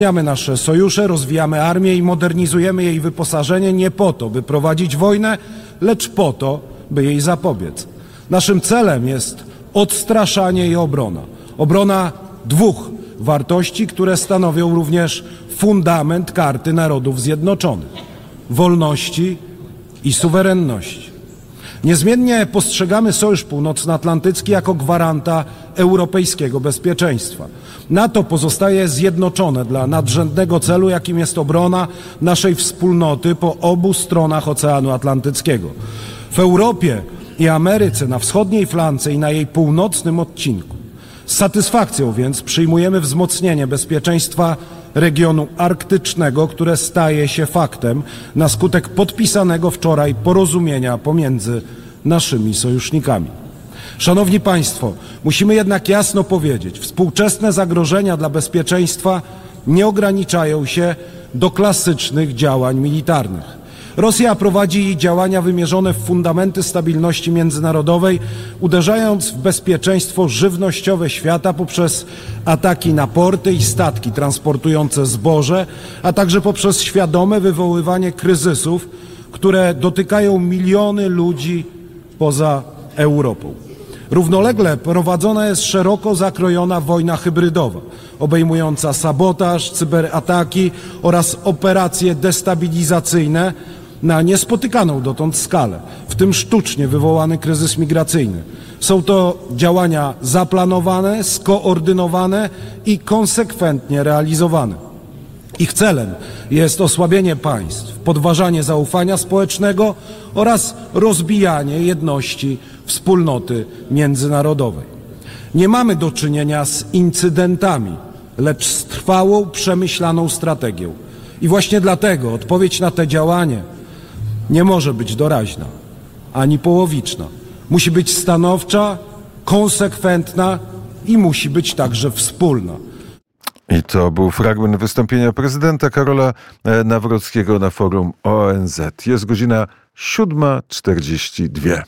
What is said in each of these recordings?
Rozwijamy nasze sojusze, rozwijamy armię i modernizujemy jej wyposażenie nie po to, by prowadzić wojnę, lecz po to, by jej zapobiec. Naszym celem jest odstraszanie i obrona. Obrona dwóch wartości, które stanowią również fundament Karty Narodów Zjednoczonych: wolności i suwerenności. Niezmiennie postrzegamy Sojusz Północnoatlantycki jako gwaranta europejskiego bezpieczeństwa. NATO pozostaje zjednoczone dla nadrzędnego celu, jakim jest obrona naszej wspólnoty po obu stronach Oceanu Atlantyckiego. W Europie i Ameryce, na wschodniej flance i na jej północnym odcinku. Z satysfakcją więc przyjmujemy wzmocnienie bezpieczeństwa regionu arktycznego, które staje się faktem na skutek podpisanego wczoraj porozumienia pomiędzy naszymi sojusznikami. Szanowni Państwo, musimy jednak jasno powiedzieć, współczesne zagrożenia dla bezpieczeństwa nie ograniczają się do klasycznych działań militarnych. Rosja prowadzi działania wymierzone w fundamenty stabilności międzynarodowej, uderzając w bezpieczeństwo żywnościowe świata poprzez ataki na porty i statki transportujące zboże, a także poprzez świadome wywoływanie kryzysów, które dotykają miliony ludzi poza Europą. Równolegle prowadzona jest szeroko zakrojona wojna hybrydowa, obejmująca sabotaż, cyberataki oraz operacje destabilizacyjne na niespotykaną dotąd skalę, w tym sztucznie wywołany kryzys migracyjny. Są to działania zaplanowane, skoordynowane i konsekwentnie realizowane. Ich celem jest osłabienie państw, podważanie zaufania społecznego oraz rozbijanie jedności wspólnoty międzynarodowej. Nie mamy do czynienia z incydentami, lecz z trwałą, przemyślaną strategią. I właśnie dlatego odpowiedź na te działanie nie może być doraźna, ani połowiczna. Musi być stanowcza, konsekwentna i musi być także wspólna. I to był fragment wystąpienia prezydenta Karola Nawrockiego na forum ONZ. Jest godzina 7:42.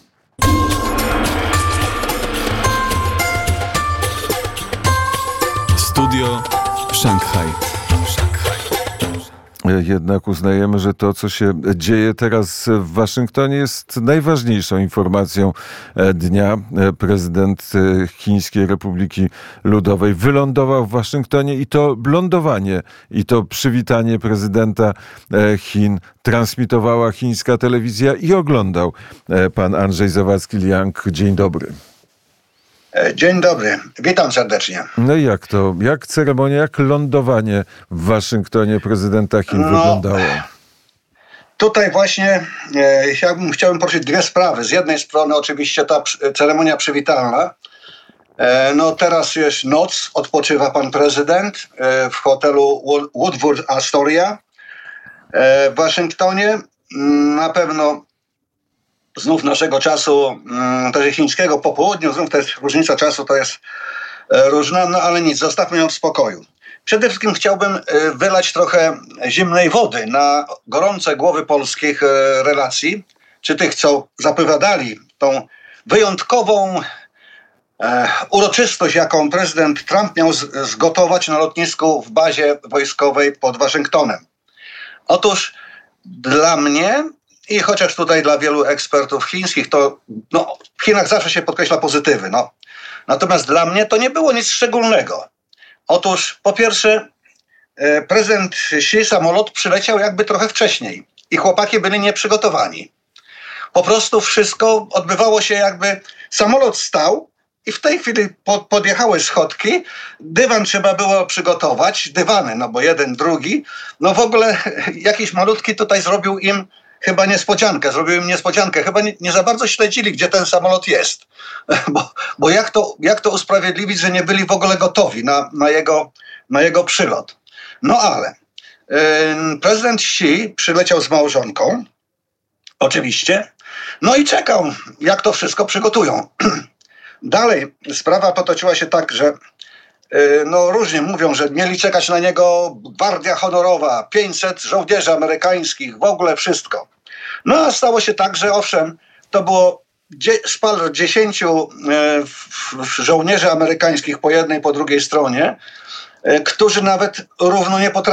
Studio Szanghaj. Jednak uznajemy, że to, co się dzieje teraz w Waszyngtonie, jest najważniejszą informacją dnia. Prezydent Chińskiej Republiki Ludowej wylądował w Waszyngtonie i to lądowanie, i to przywitanie prezydenta Chin transmitowała chińska telewizja i oglądał pan Andrzej Zawadzki-Liang. Dzień dobry. Dzień dobry, witam serdecznie. No i jak to, jak ceremonia, jak lądowanie w Waszyngtonie prezydenta Chin wyglądało? Tutaj właśnie chciałbym poruszyć dwie sprawy. Z jednej strony oczywiście ta ceremonia przywitalna. Teraz jest noc, odpoczywa pan prezydent w hotelu Woodward Astoria w Waszyngtonie. Na pewno znów naszego czasu, też chińskiego po południu, znów to jest różnica czasu, to jest różna, no ale nic, zostawmy ją w spokoju. Przede wszystkim chciałbym wylać trochę zimnej wody na gorące głowy polskich relacji, czy tych, co zapowiadali tą wyjątkową uroczystość, jaką prezydent Trump miał zgotować na lotnisku w bazie wojskowej pod Waszyngtonem. Otóż dla mnie, i chociaż tutaj dla wielu ekspertów chińskich, to w Chinach zawsze się podkreśla pozytywy. Natomiast dla mnie to nie było nic szczególnego. Otóż po pierwsze prezydent Xi samolot przyleciał jakby trochę wcześniej i chłopaki byli nieprzygotowani. Po prostu wszystko odbywało się jakby samolot stał i w tej chwili podjechały schodki, dywan trzeba było przygotować, dywany, bo jeden, drugi. W ogóle jakiś malutki tutaj zrobił im chyba niespodziankę, chyba nie za bardzo śledzili, gdzie ten samolot jest. Bo jak to usprawiedliwić, że nie byli w ogóle gotowi na jego przylot. Ale prezydent Xi przyleciał z małżonką, oczywiście, i czekał, jak to wszystko przygotują. Dalej sprawa potoczyła się tak, że różnie mówią, że mieli czekać na niego Gwardia Honorowa, 500 żołnierzy amerykańskich, w ogóle wszystko. A stało się tak, że owszem, to było spal 10 żołnierzy amerykańskich po jednej, po drugiej stronie, którzy nawet równo nie potrafią